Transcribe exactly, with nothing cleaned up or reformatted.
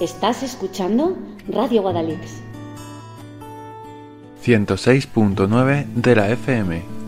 Estás escuchando Radio Guadalix. ciento seis punto nueve de la F M.